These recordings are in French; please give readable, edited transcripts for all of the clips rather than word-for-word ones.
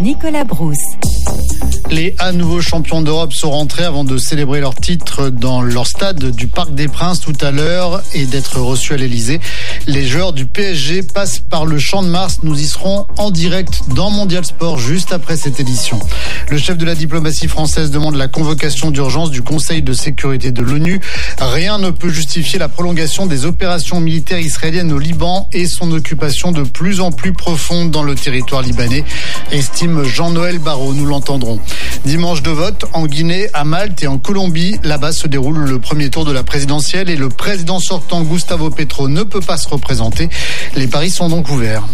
Nicolas Brousse. Les à nouveaux champions d'Europe sont rentrés avant de célébrer leur titre dans leur stade du Parc des Princes tout à l'heure et d'être reçus à l'Elysée. Les joueurs du PSG passent par le Champ de Mars. Nous y serons en direct dans Mondial Sport juste après cette édition. Le chef de la diplomatie française demande la convocation d'urgence du Conseil de sécurité de l'ONU. Rien ne peut justifier la prolongation des opérations militaires israéliennes au Liban et son occupation de plus en plus profonde dans le territoire libanais, estime Jean-Noël Barrot. Nous l'entendrons. Dimanche de vote en Guinée, à Malte et en Colombie. Là-bas se déroule le premier tour de la présidentielle et le président sortant Gustavo Petro ne peut pas se représenter. Les paris sont donc ouverts.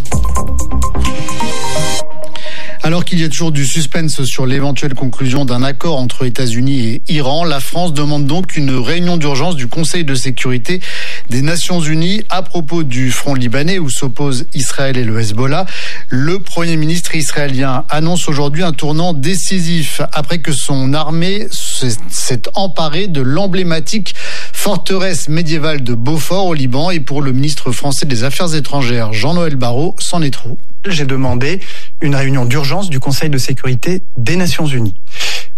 Alors qu'il y a toujours du suspense sur l'éventuelle conclusion d'un accord entre États-Unis et Iran, la France demande donc une réunion d'urgence du Conseil de sécurité des Nations Unies à propos du front libanais où s'opposent Israël et le Hezbollah. Le Premier ministre israélien annonce aujourd'hui un tournant décisif après que son armée s'est emparée de l'emblématique forteresse médiévale de Beaufort au Liban. Et pour le ministre français des Affaires étrangères, Jean-Noël Barrot, c'en est trop. J'ai demandé une réunion d'urgence du Conseil de sécurité des Nations Unies. Pourquoi ?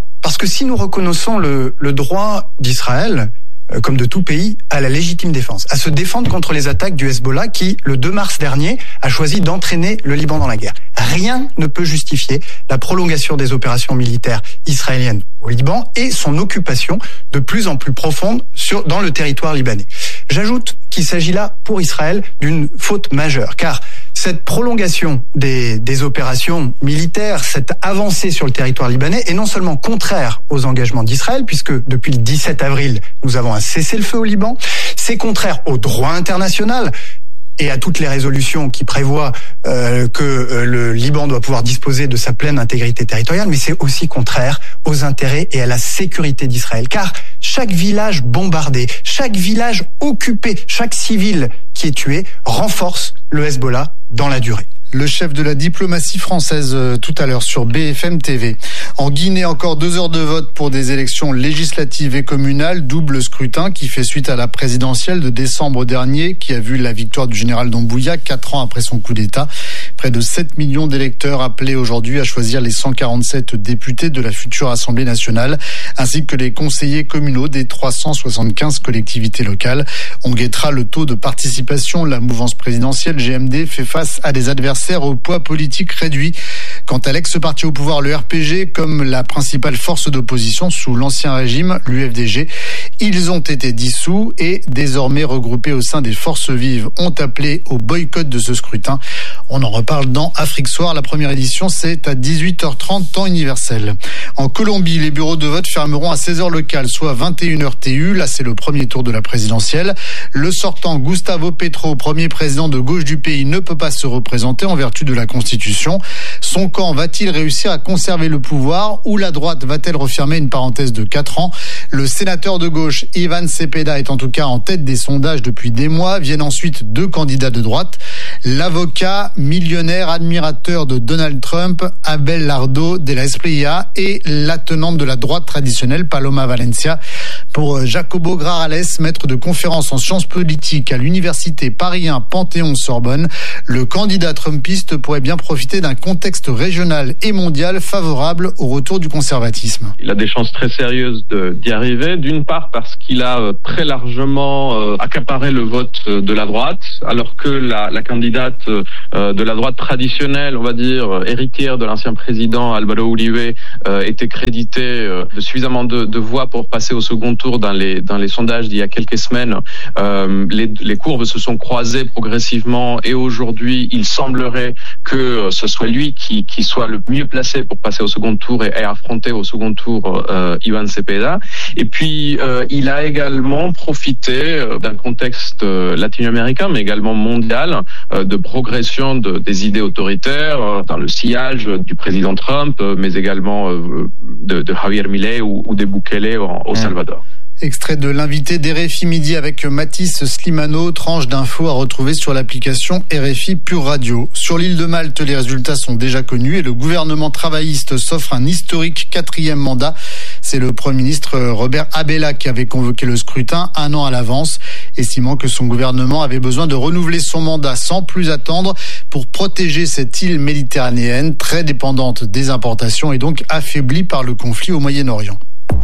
Parce que si nous reconnaissons le droit d'Israël, comme de tout pays, à la légitime défense, à se défendre contre les attaques du Hezbollah qui, le 2 mars dernier, a choisi d'entraîner le Liban dans la guerre. Rien ne peut justifier la prolongation des opérations militaires israéliennes au Liban et son occupation de plus en plus profonde dans le territoire libanais. J'ajoute qu'il s'agit là, pour Israël, d'une faute majeure, car cette prolongation des opérations militaires, cette avancée sur le territoire libanais est non seulement contraire aux engagements d'Israël, puisque depuis le 17 avril, nous avons un cessez-le-feu au Liban, c'est contraire au droit international et à toutes les résolutions qui prévoient que le Liban doit pouvoir disposer de sa pleine intégrité territoriale, mais c'est aussi contraire aux intérêts et à la sécurité d'Israël. Car chaque village bombardé, chaque village occupé, chaque civil qui est tué renforce le Hezbollah dans la durée. Le chef de la diplomatie française tout à l'heure sur BFM TV. En Guinée, encore 2 heures de vote pour des élections législatives et communales. Double scrutin qui fait suite à la présidentielle de décembre dernier qui a vu la victoire du général Doumbouya 4 ans après son coup d'État. Près de 7 millions d'électeurs appelés aujourd'hui à choisir les 147 députés de la future Assemblée nationale ainsi que les conseillers communaux des 375 collectivités locales. On guettera le taux de participation. La mouvance présidentielle GMD fait face à des adversaires au poids politique réduit. Quant à l'ex-parti au pouvoir, le RPG, comme la principale force d'opposition sous l'ancien régime, l'UFDG, ils ont été dissous et désormais regroupés au sein des forces vives ont appelé au boycott de ce scrutin. On en reparle dans Afrique Soir. La première édition, c'est à 18h30, temps universel. En Colombie, les bureaux de vote fermeront à 16h locales, soit 21h TU. Là, c'est le premier tour de la présidentielle. Le sortant Gustavo Petro, premier président de gauche du pays, ne peut pas se représenter en vertu de la Constitution. Son camp va-t-il réussir à conserver le pouvoir ou la droite va-t-elle refermer une parenthèse de 4 ans ? Le sénateur de gauche Iván Cepeda est en tout cas en tête des sondages depuis des mois. Viennent ensuite 2 candidats de droite. L'avocat millionnaire admirateur de Donald Trump, Abelardo de la Espriella, et la tenante de la droite traditionnelle, Paloma Valencia. Pour Jacobo Grajales, maître de conférences en sciences politiques à l'université Paris 1 Panthéon-Sorbonne, le candidat trumpiste pourrait bien profiter d'un contexte régional et mondial favorable au retour du conservatisme. Il a des chances très sérieuses d'y arriver, d'une part parce qu'il a très largement accaparé le vote de la droite, alors que la candidate de la droite traditionnelle, on va dire, héritière de l'ancien président Álvaro Uribe, était créditée de suffisamment de voix pour passer au second tour dans les sondages d'il y a quelques semaines. Les courbes se sont croisées progressivement et aujourd'hui, il semblerait que ce soit lui qui soit le mieux placé pour passer au second tour et affronter au second tour Iván Cepeda. Et puis, il a également profité d'un contexte latino-américain, mais également mondial, de progression des idées autoritaires dans le sillage du président Trump, mais également de Javier Milei ou de Bukele au Salvador. Extrait de l'invité d'RFI Midi avec Mathis Slimano, tranche d'infos à retrouver sur l'application RFI Pure Radio. Sur l'île de Malte, les résultats sont déjà connus et le gouvernement travailliste s'offre un historique 4e mandat. C'est le Premier ministre Robert Abela qui avait convoqué le scrutin 1 an à l'avance, estimant que son gouvernement avait besoin de renouveler son mandat sans plus attendre pour protéger cette île méditerranéenne très dépendante des importations et donc affaiblie par le conflit au Moyen-Orient.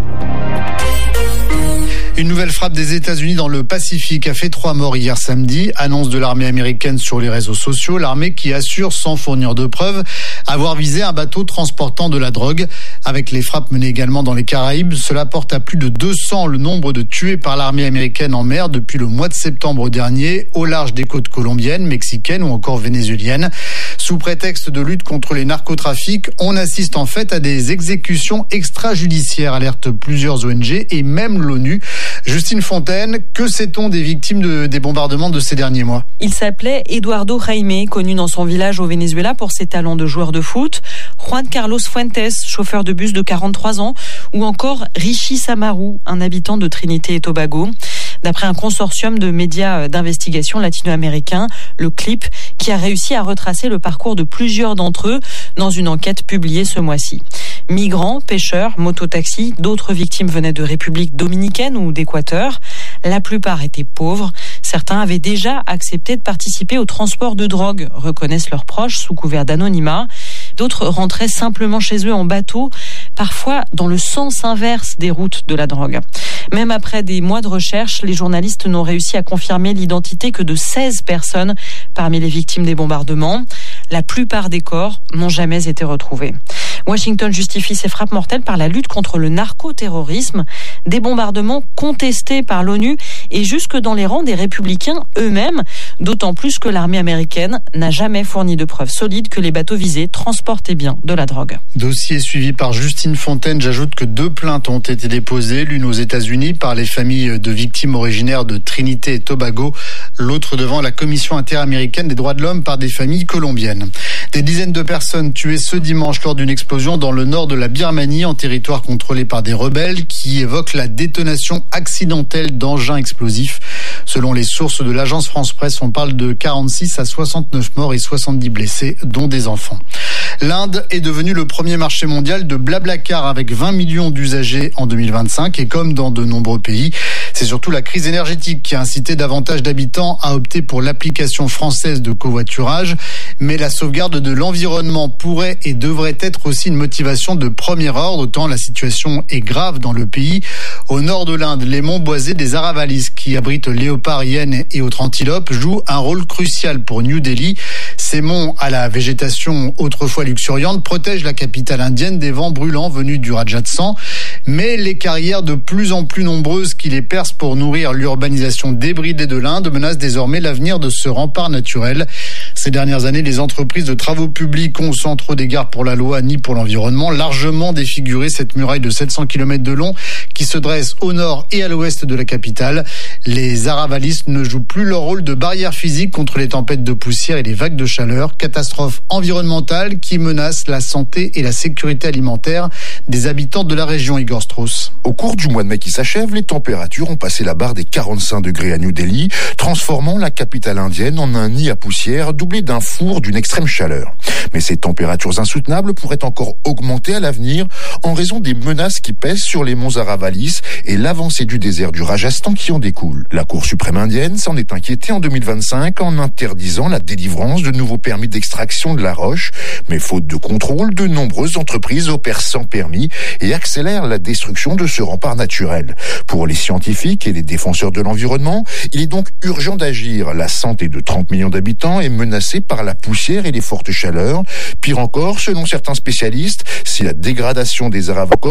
Une nouvelle frappe des États-Unis dans le Pacifique a fait 3 morts hier samedi. Annonce de l'armée américaine sur les réseaux sociaux. L'armée qui assure, sans fournir de preuves, avoir visé un bateau transportant de la drogue. Avec les frappes menées également dans les Caraïbes, cela porte à plus de 200 le nombre de tués par l'armée américaine en mer depuis le mois de septembre dernier, au large des côtes colombiennes, mexicaines ou encore vénézuéliennes. Sous prétexte de lutte contre les narcotrafics, on assiste en fait à des exécutions extrajudiciaires, alertent plusieurs ONG et même l'ONU. Justine Fontaine, que sait-on des victimes des bombardements de ces derniers mois ? Il s'appelait Eduardo Jaime, connu dans son village au Venezuela pour ses talents de joueur de foot, Juan Carlos Fuentes, chauffeur de bus de 43 ans, ou encore Richie Samaru, un habitant de Trinité et Tobago. D'après un consortium de médias d'investigation latino-américains, le CLIP, qui a réussi à retracer le parcours de plusieurs d'entre eux dans une enquête publiée ce mois-ci. Migrants, pêcheurs, mototaxis, d'autres victimes venaient de République dominicaine ou d'Équateur. La plupart étaient pauvres. Certains avaient déjà accepté de participer au transport de drogue, reconnaissent leurs proches sous couvert d'anonymat. D'autres rentraient simplement chez eux en bateau, parfois dans le sens inverse des routes de la drogue. Même après des mois de recherche, les journalistes n'ont réussi à confirmer l'identité que de 16 personnes parmi les victimes des bombardements. La plupart des corps n'ont jamais été retrouvés. Washington justifie ces frappes mortelles par la lutte contre le narcoterrorisme, des bombardements contestés par l'ONU et jusque dans les rangs des républicains eux-mêmes, d'autant plus que l'armée américaine n'a jamais fourni de preuves solides que les bateaux visés transportaient bien de la drogue. Dossier suivi par Justine Fontaine. J'ajoute que 2 plaintes ont été déposées, l'une aux États-Unis par les familles de victimes originaires de Trinité et Tobago, l'autre devant la Commission interaméricaine des droits de l'homme par des familles colombiennes. Des dizaines de personnes tuées ce dimanche lors d'une explosion dans le nord de la Birmanie, en territoire contrôlé par des rebelles, qui évoquent la détonation accidentelle d'engins explosifs. Selon les sources de l'agence France-Presse, on parle de 46 à 69 morts et 70 blessés, dont des enfants. L'Inde est devenue le premier marché mondial de Blablacar avec 20 millions d'usagers en 2025 et comme dans de nombreux pays, c'est surtout la crise énergétique qui a incité davantage d'habitants à opter pour l'application française de covoiturage. Mais la sauvegarde de l'environnement pourrait et devrait être aussi une motivation de premier ordre, tant la situation est grave dans le pays. Au nord de l'Inde, les monts boisés des Aravallis qui abritent léopards, hyènes et autres antilopes jouent un rôle crucial pour New Delhi. Ces monts à la végétation autrefois luxuriante protègent la capitale indienne des vents brûlants venus du Rajasthan. Mais les carrières de plus en plus nombreuses qui les percent pour nourrir l'urbanisation débridée de l'Inde menacent désormais l'avenir de ce rempart naturel. Ces dernières années, les entreprises de travaux publics ont, sans trop d'égard pour la loi ni pour l'environnement, largement défiguré cette muraille de 700 km de long qui se dresse au nord et à l'ouest de la capitale. Les Aravallis ne jouent plus leur rôle de barrière physique contre les tempêtes de poussière et les vagues de chaleur. Catastrophe environnementale qui menace la santé et la sécurité alimentaire des habitants de la région, Igor Strauss. Au cours du mois de mai qui s'achève, les températures ont passé la barre des 45 degrés à New Delhi, transformant la capitale indienne en un nid à poussière doublé d'un four d'une extrême chaleur. Mais ces températures insoutenables pourraient encore augmenter à l'avenir en raison des menaces qui pèsent sur les monts Aravallis et l'avancée du désert du Rajasthan qui en découle. La Cour suprême indienne s'en est inquiétée en 2025 en interdisant la délivrance de nouveaux permis d'extraction de la roche. Mais faute de contrôle, de nombreuses entreprises opèrent sans permis et accélèrent la destruction de ce rempart naturel. Pour les scientifiques et les défenseurs de l'environnement, il est donc urgent d'agir. La santé de 30 millions d'habitants est menacée par la poussière et les fortes chaleurs. Pire encore, selon certains spécialistes, si la dégradation des Aravallis